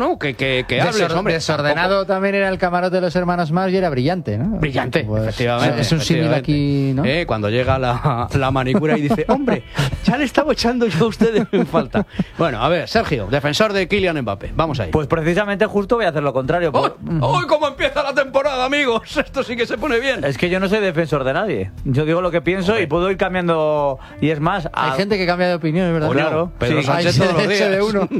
no, que hables, hombre. Desordenado tampoco... también era el camarote de los hermanos Marx y era brillante, ¿no? Brillante, pues, efectivamente. Es un símil aquí, ¿no? Cuando llega la manicura y dice, hombre, ya le estaba echando yo a ustedes en falta. Bueno, a ver, Sergio, defensor de Kylian Mbappé, vamos ahí. Pues precisamente justo voy a hacer lo contrario. ¡Uy, cómo empieza la temporada, amigos! Esto sí que se pone bien. Es que yo no soy defensor de nadie. Yo digo lo que pienso y puedo ir cambiando. Y es más... Hay gente que cambia de opinión, es verdad. Claro. Pedro Sánchez todos los días. De uno.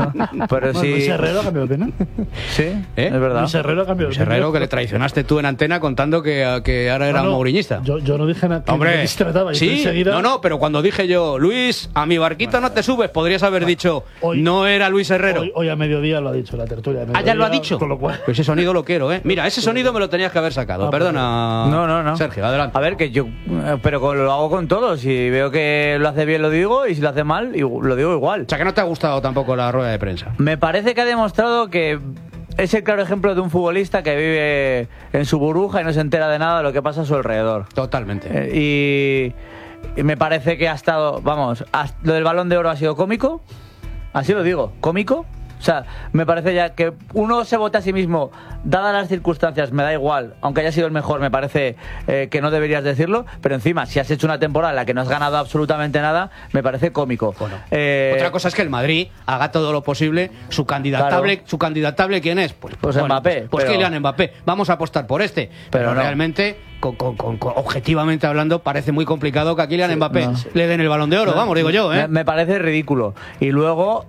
Pero sí... Luis Herrero cambió de opinión. Sí, es verdad. Luis Herrero cambió de opinión. Luis Herrero, que le traicionaste tú en antena contando que ahora era un mouriñista. Yo no dije nada. Hombre, trataba, sí, enseguida... no, pero cuando dije yo, Luis, a mi barquito no te subes, podrías haber dicho, hoy, no era Luis Herrero. Hoy a mediodía lo ha dicho la tertulia. ¿Ya lo ha dicho? Con lo cual... Pues ese sonido lo quiero, ¿eh? Mira, ese sonido me lo tenías que haber sacado. Perdona. No. Sergio, adelante. A ver, que yo... Pero lo hago con todos. Si veo que lo hace bien, lo digo. Y si lo hace mal, lo digo igual. O sea, que no te ha gustado tampoco la rueda de prensa. Me parece que ha demostrado que es el claro ejemplo de un futbolista que vive en su burbuja y no se entera de nada de lo que pasa a su alrededor. Totalmente. Y me parece que ha estado... Vamos, lo del Balón de Oro ha sido cómico. Así lo digo, cómico. O sea, me parece ya que uno se vote a sí mismo, dadas las circunstancias, me da igual, aunque haya sido el mejor, me parece que no deberías decirlo, pero encima, si has hecho una temporada en la que no has ganado absolutamente nada, me parece cómico. Bueno, otra cosa es que el Madrid haga todo lo posible, su candidatable, ¿quién es? Pues Mbappé. Pues Kylian Mbappé, vamos a apostar por este, pero no. Realmente... objetivamente hablando, parece muy complicado que a Kylian Mbappé le den el Balón de Oro, vamos, digo yo, ¿eh? Me parece ridículo. Y luego,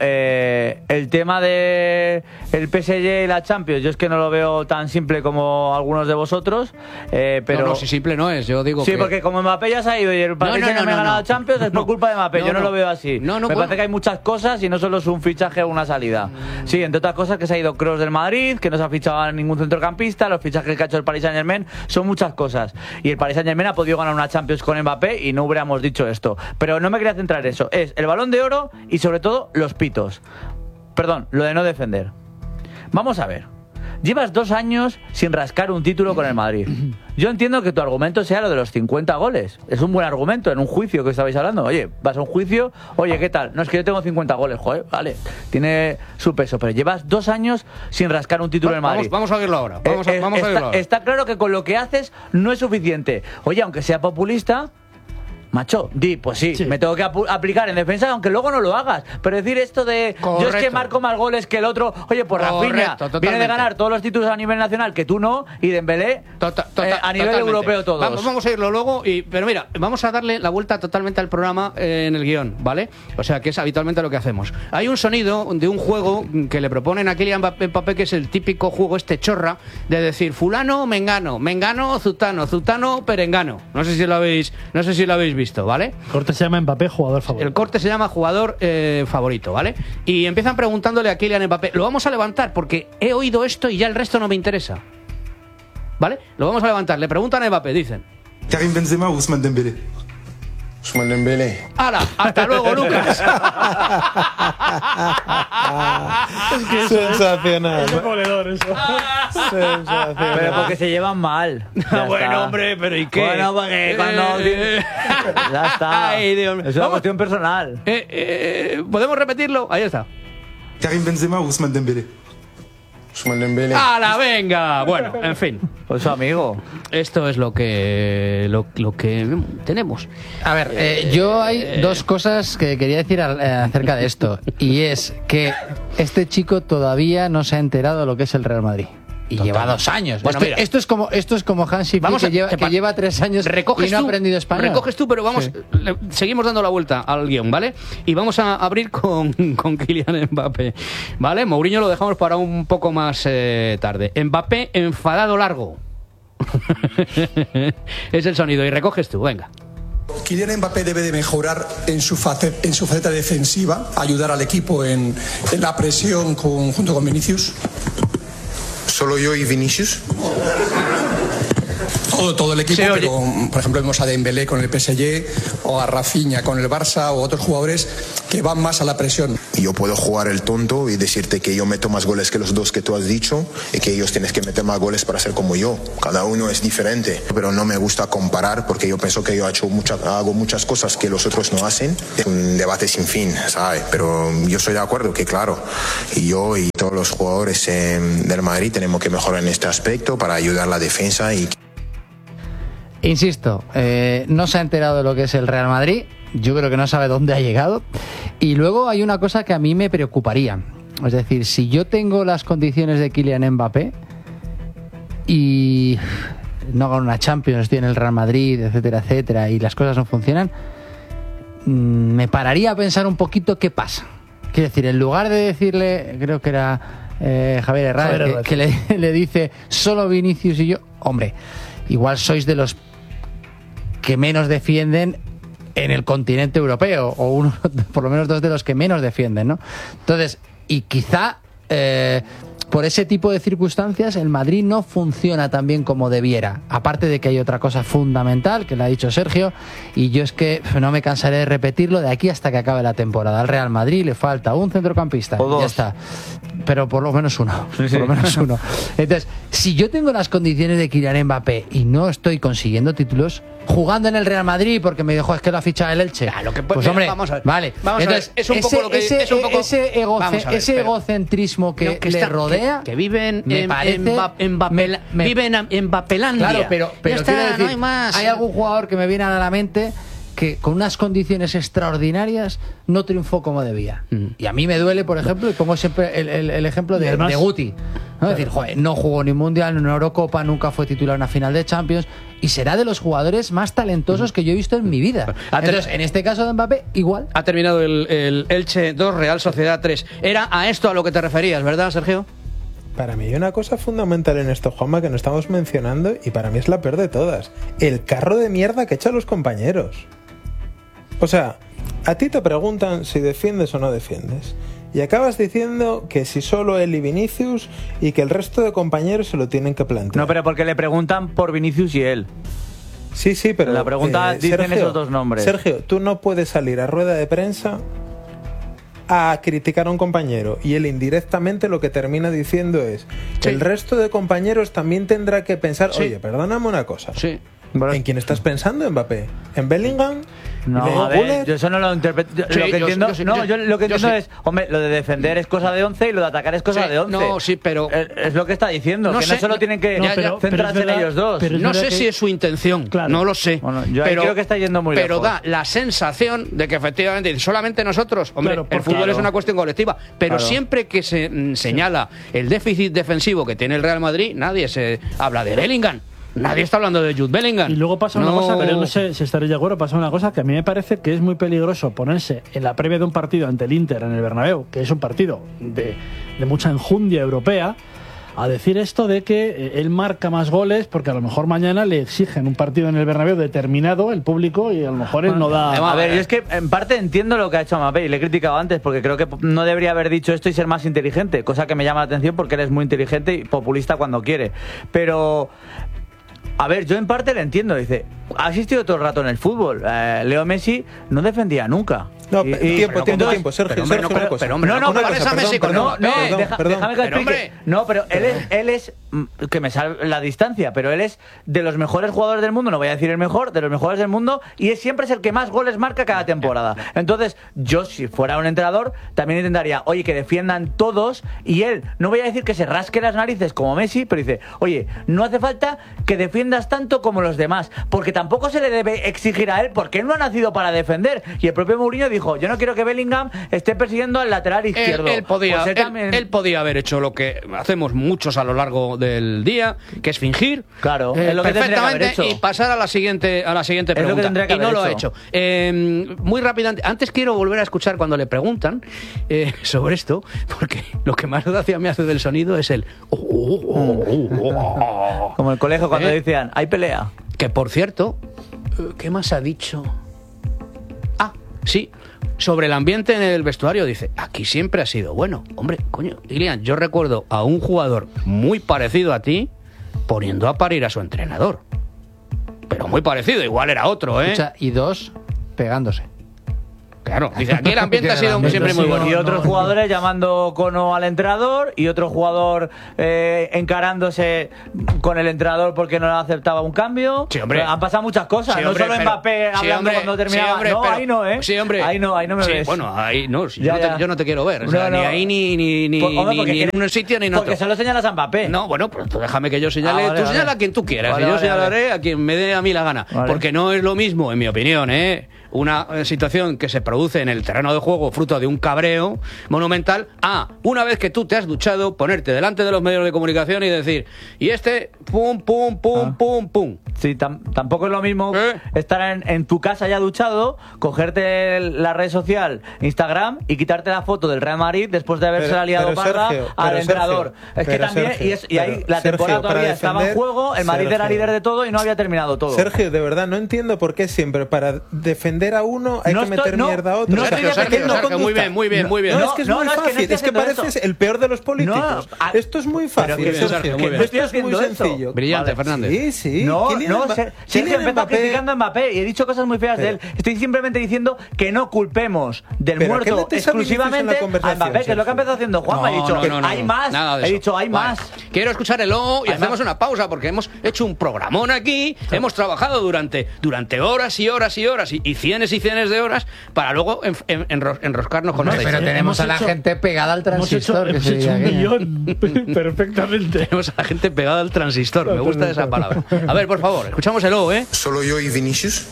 el tema de el PSG y la Champions, yo es que no lo veo tan simple como algunos de vosotros, pero... No, si simple no es, yo digo sí, porque como Mbappé ya se ha ido y el PSG no me ha ganado Champions, es por culpa de Mbappé, yo no lo veo así. Me parece que hay muchas cosas y no solo es un fichaje o una salida. Sí, entre otras cosas que se ha ido Kroos del Madrid, que no se ha fichado a ningún centrocampista, los fichajes que ha hecho el Paris Saint-Germain, son muchas cosas. Y el Paris Saint-Germain ha podido ganar una Champions con Mbappé y no hubiéramos dicho esto. Pero no me quería centrar en eso. Es el Balón de Oro y sobre todo los pitos. Perdón, lo de no defender. Vamos a ver. Llevas 2 años sin rascar un título con el Madrid. Yo entiendo que tu argumento sea lo de los 50 goles. Es un buen argumento en un juicio que estabais hablando. Oye, vas a un juicio, oye, ¿qué tal? No, es que yo tengo 50 goles, joder, vale. Tiene su peso, pero llevas 2 años sin rascar un título en el Madrid. Vamos a verlo ahora. Vamos a verlo ahora. Está claro que con lo que haces no es suficiente. Oye, aunque sea populista... Macho, pues sí, me tengo que aplicar en defensa, aunque luego no lo hagas. Pero decir esto de yo es que marco más goles que el otro, oye, pues Rafinha viene de ganar todos los títulos a nivel nacional que tú no, y Dembélé a nivel europeo todos. Vamos a irlo luego, pero mira, vamos a darle la vuelta totalmente al programa en el guión, ¿vale? O sea, que es habitualmente lo que hacemos. Hay un sonido de un juego que le proponen a Kylian Mbappé, que es el típico juego chorra, de decir fulano, mengano, zutano, perengano. No sé si lo habéis visto, ¿vale? El corte se llama Mbappé, jugador favorito. El corte se llama jugador favorito, ¿vale? Y empiezan preguntándole a Kylian Mbappé. Lo vamos a levantar porque he oído esto y ya el resto no me interesa, ¿vale? Lo vamos a levantar. Le preguntan a Mbappé, dicen: Karim Benzema o Ousmane Dembélé. Ousmane Dembélé. ¡Hala! ¡Hasta luego, Lucas! Sensacional. Es goleador eso. Sensacional. Pero porque se llevan mal. Bueno, hombre, pero ¿y qué? Bueno, porque cuando... Ya está. Ay, Dios mío. Es una cuestión personal. ¿Podemos repetirlo? Ahí está. Karim Benzema o Ousmane Dembélé. Ousmane Dembélé. ¡Hala, venga! Bueno, en fin. Pues su amigo. Esto es lo que tenemos. A ver, yo hay 2 cosas que quería decir acerca de esto. Y es que este chico todavía no se ha enterado de lo que es el Real Madrid. Y lleva 2 años. Bueno, esto es como Hansi Flick, que lleva 3 años y no ha aprendido español. Recoges tú, pero vamos, seguimos dando la vuelta al guión, ¿vale? Y vamos a abrir con Kylian Mbappé, ¿vale? Mourinho lo dejamos para un poco más tarde. Mbappé enfadado largo. Es el sonido, y recoges tú, venga. Kylian Mbappé debe de mejorar en su faceta defensiva, ayudar al equipo en la presión junto con Vinicius. ¿Solo yo y Vinicius? todo el equipo, pero por ejemplo vemos a Dembélé con el PSG o a Rafinha con el Barça o otros jugadores que van más a la presión. Yo puedo jugar el tonto y decirte que yo meto más goles que los dos que tú has dicho y que ellos tienen que meter más goles para ser como yo. Cada uno es diferente, pero no me gusta comparar porque yo pienso que yo hago muchas cosas que los otros no hacen. Es un debate sin fin, ¿sabes? Pero yo estoy de acuerdo que claro, y yo y todos los jugadores del Madrid tenemos que mejorar en este aspecto para ayudar a la defensa y... Insisto, no se ha enterado de lo que es el Real Madrid. Yo creo que no sabe dónde ha llegado. Y luego hay una cosa que a mí me preocuparía. Es decir, si yo tengo las condiciones de Kylian Mbappé y no gano una Champions, estoy en el Real Madrid, etcétera, etcétera, y las cosas no funcionan, me pararía a pensar un poquito qué pasa. Quiero decir, en lugar de decirle, creo que era Javier Herrera, que le dice solo Vinicius y yo, hombre, igual sois de los que menos defienden en el continente europeo, o uno, por lo menos dos de los que menos defienden, ¿no? Entonces, y quizá por ese tipo de circunstancias el Madrid no funciona tan bien como debiera. Aparte de que hay otra cosa fundamental que le ha dicho Sergio, y yo es que no me cansaré de repetirlo de aquí hasta que acabe la temporada. Al Real Madrid le falta un centrocampista, o dos. Ya está, pero por lo menos uno. Sí. Por lo menos uno. Entonces, si yo tengo las condiciones de Kylian Mbappé y no estoy consiguiendo títulos jugando en el Real Madrid porque me dijo es que lo ha fichado el Elche, Claro, que pues hombre, vamos a ver. vale. Vamos entonces a ver. Es un poco lo que es un poco ese egocentrismo que le rodea, que viven me parece viven en Mbapelandia. Claro, pero Ya está, quiero decir, no hay más. hay algún jugador que me viene a la mente que con unas condiciones extraordinarias no triunfó como debía. Y a mí me duele, por ejemplo, y pongo siempre el ejemplo de Guti, ¿no? Es decir, joder, no jugó ni Mundial, ni una Eurocopa, nunca fue titular en una final de Champions, y será de los jugadores más talentosos que yo he visto en mi vida. Entonces, en este caso de Mbappé, igual. Ha terminado el Elche 2, Real Sociedad 3. Era a esto a lo que te referías, ¿verdad, Sergio? Para mí hay una cosa fundamental en esto, Juanma, que no estamos mencionando, y para mí es la peor de todas. El carro de mierda que echan los compañeros. O sea, a ti te preguntan si defiendes o no defiendes. Y acabas diciendo que si solo él y Vinicius y que el resto de compañeros se lo tienen que plantear. No, pero porque le preguntan por Vinicius y él. Sí, pero... La pregunta dicen Sergio, esos dos nombres. Sergio, tú no puedes salir a rueda de prensa a criticar a un compañero y él indirectamente lo que termina diciendo es el resto de compañeros también tendrá que pensar, oye, perdóname una cosa. Sí. ¿En quién estás pensando, Mbappé? ¿En Bellingham? No, a ver, yo eso no lo interpreto. Lo que entiendo es, hombre, lo de defender es cosa de 11 y lo de atacar es cosa de 11. No, sí, pero... Es lo que está diciendo, que no solo tienen que centrarse en ellos dos. No sé si es su intención, no lo sé. Bueno, yo creo que está yendo muy lejos. Pero da la sensación de que efectivamente solamente nosotros, hombre, el fútbol es una cuestión colectiva, pero siempre que se señala el déficit defensivo que tiene el Real Madrid, nadie se habla de Bellingham. Nadie está hablando de Jude Bellingham. Y luego pasa una cosa, pero no sé si estaréis de acuerdo, pasa una cosa que a mí me parece que es muy peligroso ponerse en la previa de un partido ante el Inter en el Bernabéu, que es un partido de mucha enjundia europea, a decir esto de que él marca más goles porque a lo mejor mañana le exigen un partido en el Bernabéu determinado el público y a lo mejor él no da... A ver, yo es que en parte entiendo lo que ha hecho Mbappé y le he criticado antes porque creo que no debería haber dicho esto y ser más inteligente, cosa que me llama la atención porque él es muy inteligente y populista cuando quiere. Pero... A ver, yo en parte le entiendo, dice, ha asistido todo el rato en el fútbol. Leo Messi no defendía nunca. No, tiempo, Sergio, déjame que explique. No, pero él es que me sale la distancia, pero él es de los mejores jugadores del mundo, no voy a decir el mejor, de los mejores del mundo, y siempre es el que más goles marca cada temporada. Entonces, yo si fuera un entrenador, también intentaría, oye, que defiendan todos, y él, no voy a decir que se rasque las narices como Messi, pero dice, oye, no hace falta que defiendas tanto como los demás, porque tampoco se le debe exigir a él, porque él no ha nacido para defender, y el propio Mourinho dijo, yo no quiero que Bellingham esté persiguiendo al lateral izquierdo. Él podía haber hecho lo que hacemos muchos a lo largo del día, que es fingir. Claro, es lo que perfectamente y pasar a la siguiente pregunta. Lo que tendría que y no haber lo ha hecho. Muy rápidamente, antes quiero volver a escuchar cuando le preguntan sobre esto, porque lo que más gracia me hace del sonido es el como el colegio cuando decían, hay pelea. Que por cierto, ¿qué más ha dicho? Sí, sobre el ambiente en el vestuario dice, aquí siempre ha sido bueno. Hombre, coño, Ilian, yo recuerdo a un jugador muy parecido a ti poniendo a parir a su entrenador. muy parecido, igual era otro, ¿eh? Escucha, y 2, pegándose. Claro, dice, aquí el ambiente ha sido siempre muy bueno. Y otros jugadores llamando cono al entrenador y otro jugador encarándose con el entrenador porque no le aceptaba un cambio. Sí, hombre. Han pasado muchas cosas, sí, hombre, no solo Mbappé hablando cuando terminaba. Sí, hombre, no, ahí no, ¿eh? Sí, hombre. Ahí no me ves. Bueno, ahí no, yo no te quiero ver. O sea, ni ahí ni en un sitio ni en otro. Porque solo señalas a Mbappé. No, bueno, pues déjame que yo señale. Tú señala a quien tú quieras. Y yo señalaré a quien me dé a mí la gana. Porque no es lo mismo, en mi opinión, una situación que se produce en el terreno de juego fruto de un cabreo monumental una vez que tú te has duchado, ponerte delante de los medios de comunicación y decir, y pum, pum, pum, pum, pum. Sí, tampoco es lo mismo estar en tu casa ya duchado, cogerte la red social Instagram y quitarte la foto del Real Madrid después de haberse liado parda al entrenador. Es que también, y ahí la temporada todavía estaba en juego, el Madrid era líder de todo y no había terminado todo. Sergio, de verdad, no entiendo por qué siempre para defender a uno hay que meter mierda a otro. Sergio, muy bien, muy bien, muy bien. No, es que es muy fácil, es que pareces el peor de los políticos. Esto es muy fácil, Sergio. Esto es muy sencillo. Brillante, Fernández. Sí. Sergio empezó criticando a Mbappé y he dicho cosas muy feas de él. Estoy simplemente diciendo que no culpemos del muerto exclusivamente a Mbappé, que es lo que ha empezado haciendo Juanma. He dicho, hay más. He dicho, hay más. Quiero escuchar el logo y hacemos una pausa porque hemos hecho un programón aquí, hemos trabajado durante horas y horas y horas y cienes de horas para luego enroscarnos con pero tenemos a la gente pegada al transistor. Hemos hecho un millón perfectamente. Tenemos a la gente pegada al transistor. Me gusta esa palabra. A ver, por favor, escuchamos el logo, Solo yo y Vinicius.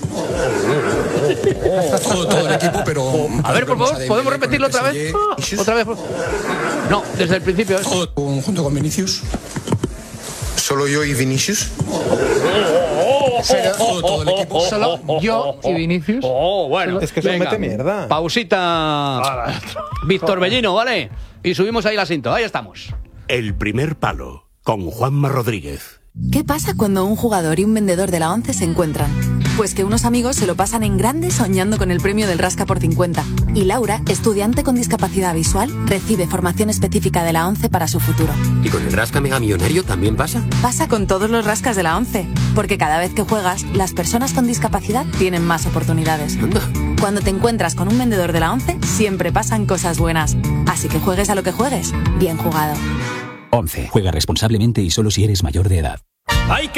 Todo el equipo, pero... A ver, por favor, ¿podemos repetirlo otra vez? ¿Otra vez? No, desde el principio. Junto con Vinicius. Solo yo y Vinicius. Todo el equipo. Solo yo y Vinicius. Bueno. Es que eso mete mierda. Pausita. Víctor Bellino, ¿vale? Y subimos ahí la cinta. Ahí estamos. El primer palo, con Juanma Rodríguez. ¿Qué pasa cuando un jugador y un vendedor de la ONCE se encuentran? Pues que unos amigos se lo pasan en grande soñando con el premio del Rasca por 50. Y Laura, estudiante con discapacidad visual, recibe formación específica de la ONCE para su futuro. ¿Y con el Rasca Mega Millonario también pasa? Pasa con todos los rascas de la ONCE. Porque cada vez que juegas, las personas con discapacidad tienen más oportunidades. Anda. Cuando te encuentras con un vendedor de la ONCE, siempre pasan cosas buenas. Así que juegues a lo que juegues, bien jugado. 11. Juega responsablemente y solo si eres mayor de edad. Hay que